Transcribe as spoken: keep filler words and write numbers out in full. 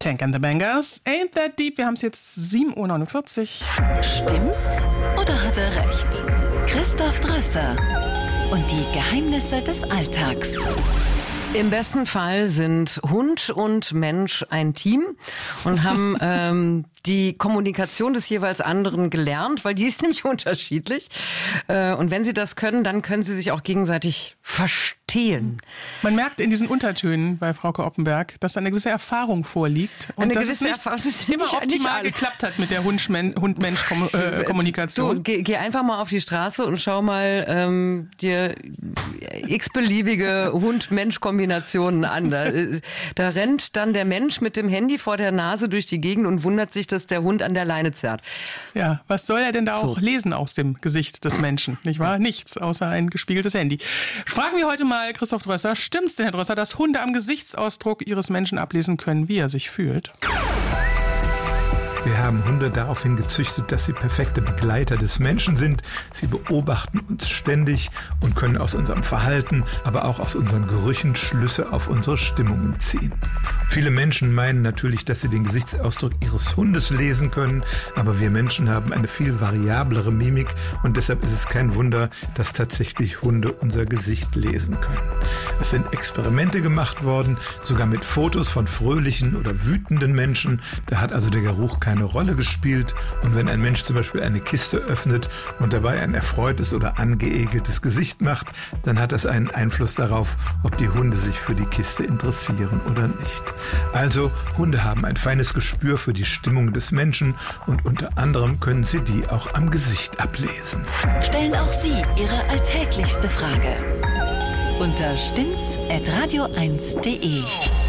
Tank and the Bangers, Ain't That Deep. Wir haben es jetzt sieben Uhr neunundvierzig. Stimmt's oder hat er recht? Christoph Drösser und die Geheimnisse des Alltags. Im besten Fall sind Hund und Mensch ein Team und haben ähm, die Kommunikation des jeweils anderen gelernt, weil die ist nämlich unterschiedlich. Äh, und wenn sie das können, dann können sie sich auch gegenseitig verstehen. Man merkt in diesen Untertönen bei Frauke Oppenberg, dass eine gewisse Erfahrung vorliegt. Und eine dass gewisse es Erfahrung, nicht immer optimal geklappt hat mit der Hund-Mensch-Kommunikation. So, geh, geh einfach mal auf die Straße und schau mal ähm, dir x-beliebige Hund-Mensch-Kombinationen an. Da, da rennt dann der Mensch mit dem Handy vor der Nase durch die Gegend und wundert sich, dass der Hund an der Leine zerrt. Ja, was soll er denn da so. auch lesen aus dem Gesicht des Menschen, nicht wahr? Nichts, außer ein gespiegeltes Handy. Fragen wir heute mal Christoph Drösser, stimmt's denn, Herr Drösser, dass Hunde am Gesichtsausdruck ihres Menschen ablesen können, wie er sich fühlt? Wir haben Hunde daraufhin gezüchtet, dass sie perfekte Begleiter des Menschen sind. Sie beobachten uns ständig und können aus unserem Verhalten, aber auch aus unseren Gerüchen Schlüsse auf unsere Stimmungen ziehen. Viele Menschen meinen natürlich, dass sie den Gesichtsausdruck ihres Hundes lesen können, aber wir Menschen haben eine viel variablere Mimik und deshalb ist es kein Wunder, dass tatsächlich Hunde unser Gesicht lesen können. Es sind Experimente gemacht worden, sogar mit Fotos von fröhlichen oder wütenden Menschen. Da hat also der Geruch keine eine Rolle gespielt. Und wenn ein Mensch zum Beispiel eine Kiste öffnet und dabei ein erfreutes oder angeekeltes Gesicht macht, dann hat das einen Einfluss darauf, ob die Hunde sich für die Kiste interessieren oder nicht. Also, Hunde haben ein feines Gespür für die Stimmung des Menschen und unter anderem können sie die auch am Gesicht ablesen. Stellen auch Sie Ihre alltäglichste Frage unter stimmt's at radio eins punkt de.